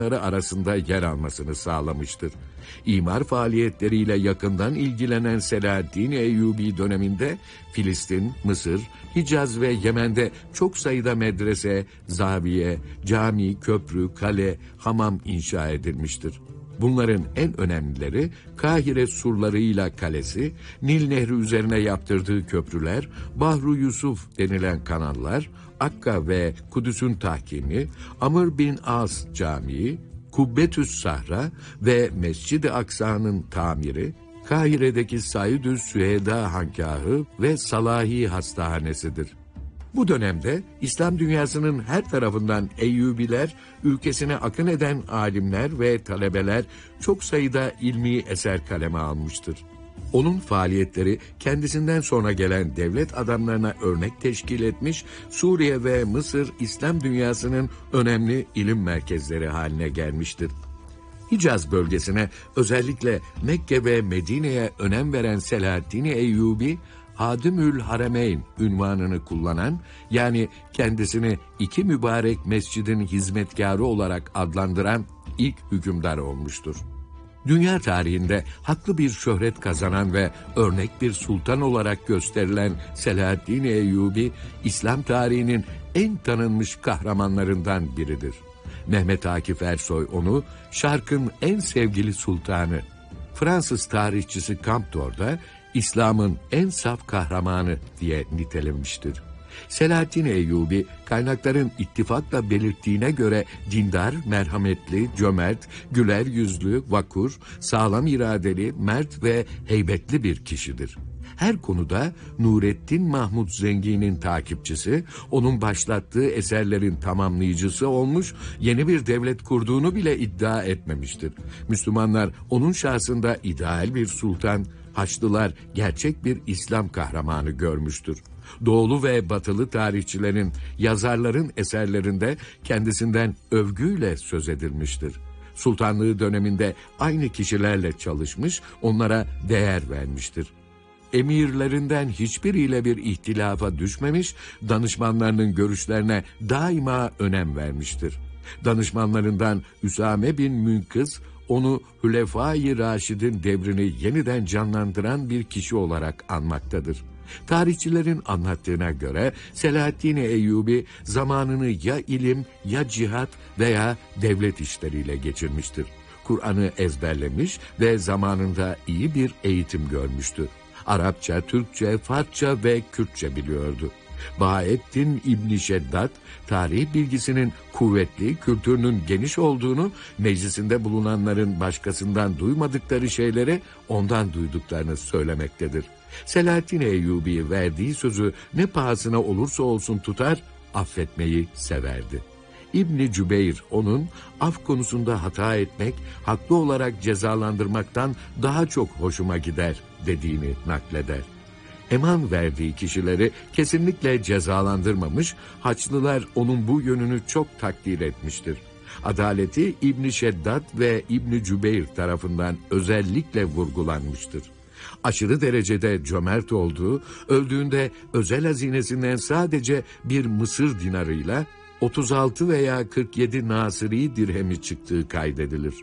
arasında yer almasını sağlamıştır. İmar faaliyetleriyle yakından ilgilenen Selahaddin Eyyubi döneminde Filistin, Mısır, Hicaz ve Yemen'de çok sayıda medrese, zaviye, cami, köprü, kale, hamam inşa edilmiştir. Bunların en önemlileri Kahire surlarıyla kalesi, Nil Nehri üzerine yaptırdığı köprüler, Bahru Yusuf denilen kanallar, Akka ve Kudüs'ün tahkimi, Amr bin As Camii, Kubbetüs Sahra ve Mescid-i Aksa'nın tamiri, Kahire'deki Saidüs Süheda Hankâhı ve Salahi Hastanesidir. Bu dönemde İslam dünyasının her tarafından Eyyubiler, ülkesine akın eden alimler ve talebeler çok sayıda ilmi eser kaleme almıştır. Onun faaliyetleri kendisinden sonra gelen devlet adamlarına örnek teşkil etmiş, Suriye ve Mısır İslam dünyasının önemli ilim merkezleri haline gelmiştir. Hicaz bölgesine, özellikle Mekke ve Medine'ye önem veren Selahaddin Eyyubi, Hadimül Harameyn ünvanını kullanan, yani kendisini iki mübarek mescidin hizmetkarı olarak adlandıran ilk hükümdar olmuştur. Dünya tarihinde haklı bir şöhret kazanan ve örnek bir sultan olarak gösterilen Selahaddin Eyyubi, İslam tarihinin en tanınmış kahramanlarından biridir. Mehmet Akif Ersoy onu, Şark'ın en sevgili sultanı, Fransız tarihçisi Camptor'da İslam'ın en saf kahramanı diye nitelemiştir. Selahaddin Eyyubi, kaynakların ittifakla belirttiğine göre dindar, merhametli, cömert, güler yüzlü, vakur, sağlam iradeli, mert ve heybetli bir kişidir. Her konuda Nurettin Mahmud Zengi'nin takipçisi, onun başlattığı eserlerin tamamlayıcısı olmuş, yeni bir devlet kurduğunu bile iddia etmemiştir. Müslümanlar onun şahsında ideal bir sultan, Haçlılar gerçek bir İslam kahramanı görmüştür. Doğulu ve batılı tarihçilerin, yazarların eserlerinde kendisinden övgüyle söz edilmiştir. Sultanlığı döneminde aynı kişilerle çalışmış, onlara değer vermiştir. Emirlerinden hiçbiriyle bir ihtilafa düşmemiş, danışmanlarının görüşlerine daima önem vermiştir. Danışmanlarından Üsame bin Münkız, onu Hülefai Raşid'in devrini yeniden canlandıran bir kişi olarak anmaktadır. Tarihçilerin anlattığına göre Selahaddin Eyyubi zamanını ya ilim, ya cihat veya devlet işleriyle geçirmiştir. Kur'an'ı ezberlemiş ve zamanında iyi bir eğitim görmüştü. Arapça, Türkçe, Farsça ve Kürtçe biliyordu. Bahattin İbn Şeddat, tarih bilgisinin kuvvetli, kültürünün geniş olduğunu, meclisinde bulunanların başkasından duymadıkları şeyleri ondan duyduklarını söylemektedir. Selahaddin Eyyubi verdiği sözü ne pahasına olursa olsun tutar, affetmeyi severdi. İbn Cübeyr onun af konusunda hata etmek, haklı olarak cezalandırmaktan daha çok hoşuma gider dediğini nakleder. Eman verdiği kişileri kesinlikle cezalandırmamış, Haçlılar onun bu yönünü çok takdir etmiştir. Adaleti İbn Şeddat ve İbn Cübeyr tarafından özellikle vurgulanmıştır. Aşırı derecede cömert olduğu, öldüğünde özel hazinesinden sadece bir Mısır dinarıyla 36 veya 47 Nasiri dirhemi çıktığı kaydedilir.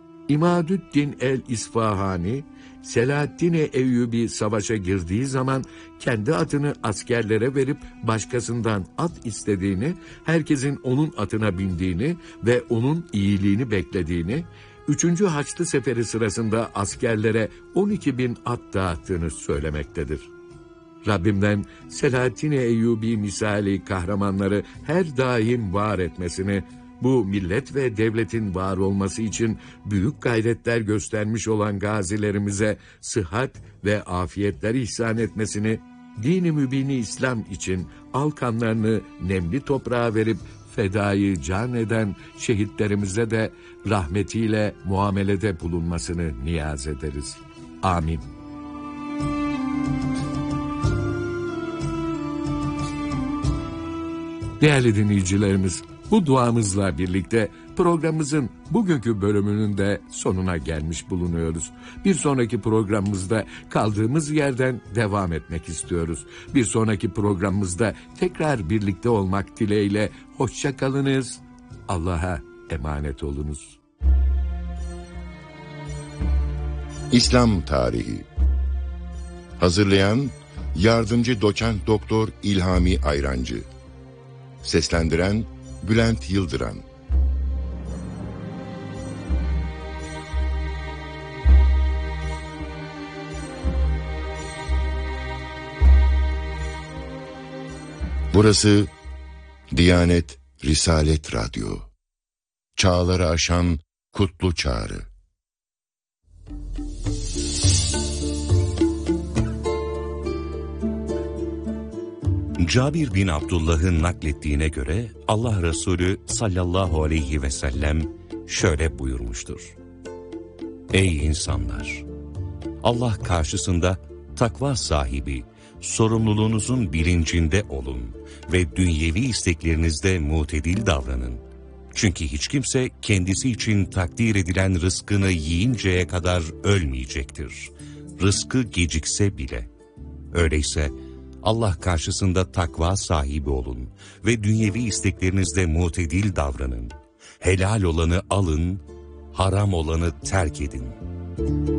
İmadüddin el-İsfahani, Selahaddin Eyyubi savaşa girdiği zaman kendi atını askerlere verip başkasından at istediğini, herkesin onun atına bindiğini ve onun iyiliğini beklediğini, 3. Haçlı Seferi sırasında askerlere 12.000 at dağıttığını söylemektedir. Rabbimden Selahaddin Eyyubi misali kahramanları her daim var etmesini, bu millet ve devletin var olması için büyük gayretler göstermiş olan gazilerimize sıhhat ve afiyetler ihsan etmesini, din-i mübini İslam için alkanlarını nemli toprağa verip fedayı can eden şehitlerimize de rahmetiyle muamelede bulunmasını niyaz ederiz. Amin. Değerli dinleyicilerimiz, bu duamızla birlikte programımızın bugünkü bölümünün de sonuna gelmiş bulunuyoruz. Bir sonraki programımızda kaldığımız yerden devam etmek istiyoruz. Bir sonraki programımızda tekrar birlikte olmak dileğiyle hoşça kalınız. Allah'a emanet olunuz. İslam Tarihi. Hazırlayan Yardımcı Doçent Doktor İlhami Ayrancı. Seslendiren Bülent Yıldıran. Burası Diyanet Risalet Radyo. Çağları aşan kutlu çağrı. Cabir bin Abdullah'ın naklettiğine göre Allah Resulü sallallahu aleyhi ve sellem şöyle buyurmuştur. Ey insanlar! Allah karşısında takva sahibi, sorumluluğunuzun bilincinde olun ve dünyevi isteklerinizde mutedil davranın. Çünkü hiç kimse kendisi için takdir edilen rızkını yiyinceye kadar ölmeyecektir. Rızkı gecikse bile. Öyleyse Allah karşısında takva sahibi olun ve dünyevi isteklerinizde mutedil davranın. Helal olanı alın, haram olanı terk edin.